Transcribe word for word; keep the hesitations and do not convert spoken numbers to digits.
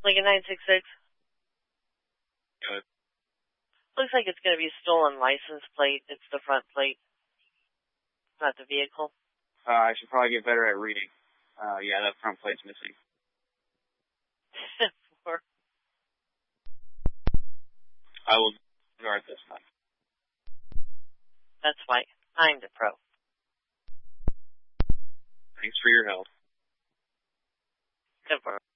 Lincoln nine six six. Good. Looks like it's going to be a stolen license plate. It's the front plate, not the vehicle. Uh, I should probably get better at reading. Uh, yeah, that front plate's missing. Four. I will guard this time. That's why I'm the pro. Thanks for your help. Good work.